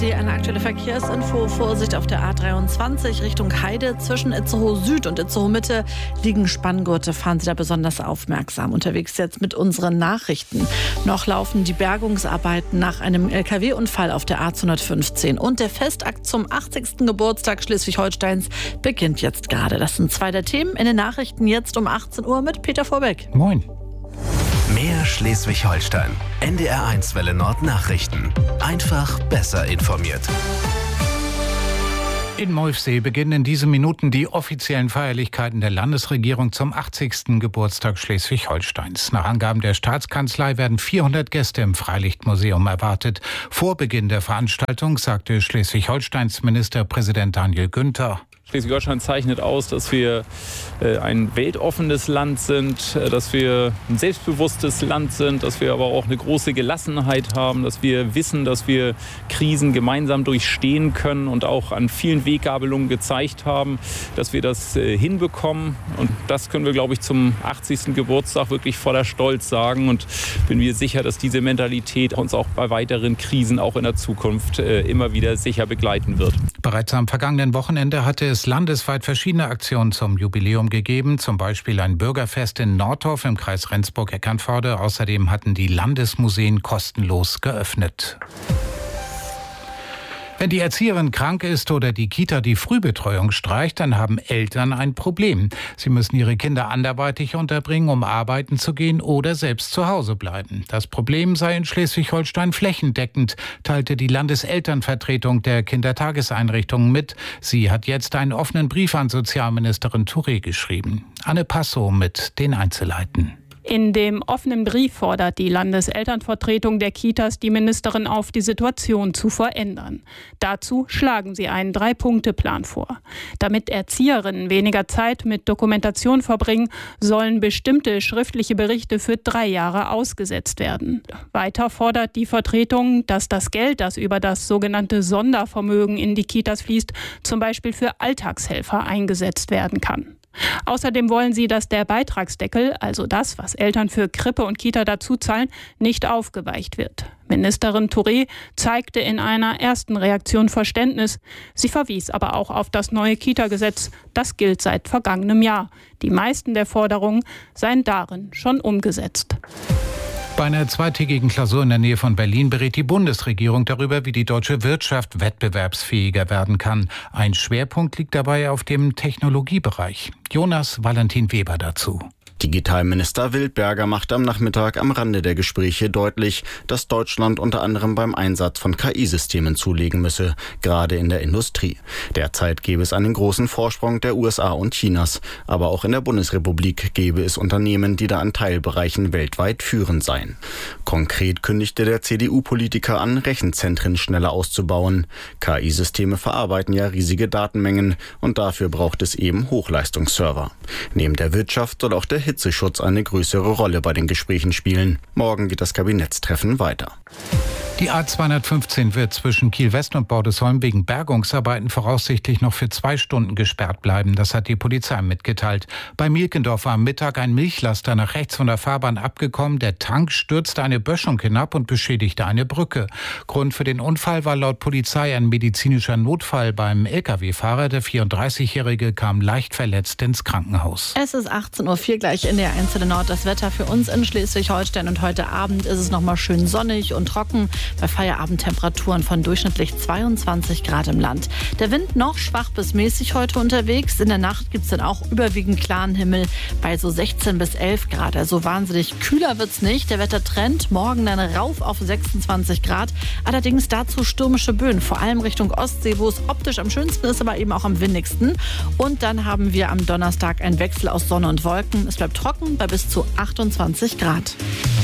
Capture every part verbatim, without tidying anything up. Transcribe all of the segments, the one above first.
Die eine aktuelle Verkehrsinfo. Vorsicht auf der A dreiundzwanzig Richtung Heide. Zwischen Itzehoe Süd und Itzehoe Mitte liegen Spanngurte. Fahren Sie da besonders aufmerksam. Unterwegs jetzt mit unseren Nachrichten. Noch laufen die Bergungsarbeiten nach einem L K W-Unfall auf der A zweihundertfünfzehn. Und der Festakt zum achtzigsten Geburtstag Schleswig-Holsteins beginnt jetzt gerade. Das sind zwei der Themen in den Nachrichten jetzt um achtzehn Uhr mit Peter Vorbeck. Moin. Mehr Schleswig-Holstein. N D R eins Welle Nord Nachrichten. Einfach besser informiert. In Molfsee beginnen in diesen Minuten die offiziellen Feierlichkeiten der Landesregierung zum achtzigsten Geburtstag Schleswig-Holsteins. Nach Angaben der Staatskanzlei werden vierhundert Gäste im Freilichtmuseum erwartet. Vor Beginn der Veranstaltung sagte Schleswig-Holsteins Ministerpräsident Daniel Günther: Schleswig-Holstein zeichnet aus, dass wir ein weltoffenes Land sind, dass wir ein selbstbewusstes Land sind, dass wir aber auch eine große Gelassenheit haben, dass wir wissen, dass wir Krisen gemeinsam durchstehen können und auch an vielen Weggabelungen gezeigt haben, dass wir das hinbekommen. Und das können wir, glaube ich, zum achtzigsten Geburtstag wirklich voller Stolz sagen. Und bin mir sicher, dass diese Mentalität uns auch bei weiteren Krisen auch in der Zukunft immer wieder sicher begleiten wird. Bereits am vergangenen Wochenende hatte es landesweit verschiedene Aktionen zum Jubiläum gegeben, zum Beispiel ein Bürgerfest in Nordorf im Kreis Rendsburg-Eckernförde. Außerdem hatten die Landesmuseen kostenlos geöffnet. Wenn die Erzieherin krank ist oder die Kita die Frühbetreuung streicht, dann haben Eltern ein Problem. Sie müssen ihre Kinder anderweitig unterbringen, um arbeiten zu gehen oder selbst zu Hause bleiben. Das Problem sei in Schleswig-Holstein flächendeckend, teilte die Landeselternvertretung der Kindertageseinrichtungen mit. Sie hat jetzt einen offenen Brief an Sozialministerin Touré geschrieben. Anne Passow mit den Einzelheiten. In dem offenen Brief fordert die Landeselternvertretung der Kitas die Ministerin auf, die Situation zu verändern. Dazu schlagen sie einen Drei-Punkte-Plan vor. Damit Erzieherinnen weniger Zeit mit Dokumentation verbringen, sollen bestimmte schriftliche Berichte für drei Jahre ausgesetzt werden. Weiter fordert die Vertretung, dass das Geld, das über das sogenannte Sondervermögen in die Kitas fließt, zum Beispiel für Alltagshelfer eingesetzt werden kann. Außerdem wollen sie, dass der Beitragsdeckel, also das, was Eltern für Krippe und Kita dazu zahlen, nicht aufgeweicht wird. Ministerin Touré zeigte in einer ersten Reaktion Verständnis. Sie verwies aber auch auf das neue Kita-Gesetz. Das gilt seit vergangenem Jahr. Die meisten der Forderungen seien darin schon umgesetzt. Bei einer zweitägigen Klausur in der Nähe von Berlin berät die Bundesregierung darüber, wie die deutsche Wirtschaft wettbewerbsfähiger werden kann. Ein Schwerpunkt liegt dabei auf dem Technologiebereich. Jonas Valentin Weber dazu. Digitalminister Wildberger macht am Nachmittag am Rande der Gespräche deutlich, dass Deutschland unter anderem beim Einsatz von K I-Systemen zulegen müsse, gerade in der Industrie. Derzeit gäbe es einen großen Vorsprung der U S A und Chinas, aber auch in der Bundesrepublik gäbe es Unternehmen, die da an Teilbereichen weltweit führend seien. Konkret kündigte der C D U-Politiker an, Rechenzentren schneller auszubauen. K I-Systeme verarbeiten ja riesige Datenmengen und dafür braucht es eben Hochleistungsserver. Neben der Wirtschaft soll auch der Hitzeschutz eine größere Rolle bei den Gesprächen spielen. Morgen geht das Kabinettstreffen weiter. Die A zweihundertfünfzehn wird zwischen Kiel-West und Bordesholm wegen Bergungsarbeiten voraussichtlich noch für zwei Stunden gesperrt bleiben. Das hat die Polizei mitgeteilt. Bei Mielkendorf war am Mittag ein Milchlaster nach rechts von der Fahrbahn abgekommen. Der Tank stürzte eine Böschung hinab und beschädigte eine Brücke. Grund für den Unfall war laut Polizei ein medizinischer Notfall beim L K W-Fahrer. Der vierunddreißigjährige kam leicht verletzt ins Krankenhaus. Es ist achtzehn Uhr vier gleich in der eins Nord. Das Wetter für uns in Schleswig-Holstein und heute Abend ist es noch mal schön sonnig und trocken. Bei Feierabendtemperaturen von durchschnittlich zweiundzwanzig Grad im Land. Der Wind noch schwach bis mäßig heute unterwegs. In der Nacht gibt es dann auch überwiegend klaren Himmel bei so sechzehn bis elf Grad. Also wahnsinnig kühler wird's nicht. Der Wettertrend morgen dann rauf auf sechsundzwanzig Grad. Allerdings dazu stürmische Böen, vor allem Richtung Ostsee, wo es optisch am schönsten ist, aber eben auch am windigsten. Und dann haben wir am Donnerstag einen Wechsel aus Sonne und Wolken. Es bleibt trocken bei bis zu achtundzwanzig Grad.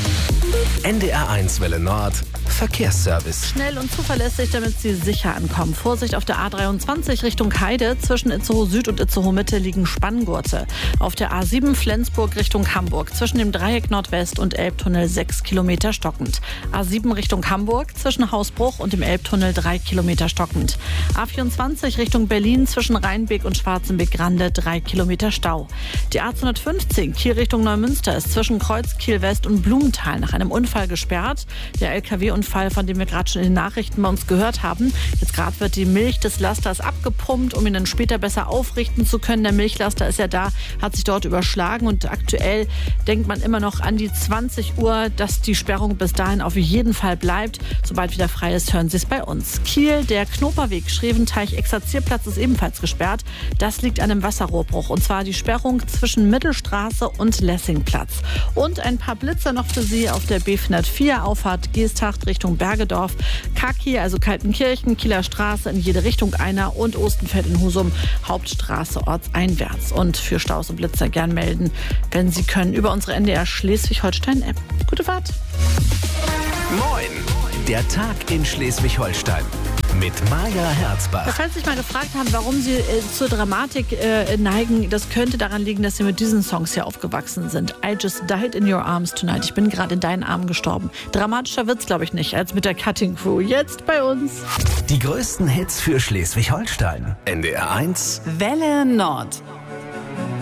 N D R eins Welle Nord Verkehrsservice. Schnell und zuverlässig, damit Sie sicher ankommen. Vorsicht auf der A dreiundzwanzig Richtung Heide. Zwischen Itzehoe Süd und Itzehoe Mitte liegen Spanngurte. Auf der A sieben Flensburg Richtung Hamburg. Zwischen dem Dreieck Nordwest und Elbtunnel sechs Kilometer stockend. A sieben Richtung Hamburg. Zwischen Hausbruch und dem Elbtunnel drei Kilometer stockend. A vierundzwanzig Richtung Berlin. Zwischen Rheinbeek und Schwarzenbeek-Grande drei Kilometer Stau. Die A zweihundertfünfzehn Kiel Richtung Neumünster ist zwischen Kreuz Kiel West und Blumenthal nach einem Unfall gesperrt. Der L K W Unfall, von dem wir gerade schon in den Nachrichten bei uns gehört haben. Jetzt gerade wird die Milch des Lasters abgepumpt, um ihn dann später besser aufrichten zu können. Der Milchlaster ist ja da, hat sich dort überschlagen und aktuell denkt man immer noch an die zwanzig Uhr, dass die Sperrung bis dahin auf jeden Fall bleibt. Sobald wieder frei ist, hören Sie es bei uns. Kiel, der Knoperweg, Schreventeich-Exerzierplatz ist ebenfalls gesperrt. Das liegt an einem Wasserrohrbruch und zwar die Sperrung zwischen Mittelstraße und Lessingplatz. Und ein paar Blitzer noch für Sie auf der B hundertvier Auffahrt Geesthacht Richtung Bergedorf. Kaki, also Kaltenkirchen, Kieler Straße in jede Richtung einer und Ostenfeld in Husum, Hauptstraße ortseinwärts. Und für Staus und Blitzer gern melden, wenn Sie können, über unsere N D R Schleswig-Holstein-App. Gute Fahrt! Moin! Der Tag in Schleswig-Holstein mit Maja Herzbach. Falls Sie sich mal gefragt haben, warum Sie äh, zur Dramatik äh, neigen, das könnte daran liegen, dass Sie mit diesen Songs hier aufgewachsen sind. I just died in your arms tonight. Ich bin gerade in deinen Armen gestorben. Dramatischer wird's, glaube ich, nicht, als mit der Cutting Crew. Jetzt bei uns. Die größten Hits für Schleswig-Holstein. N D R eins Welle Nord.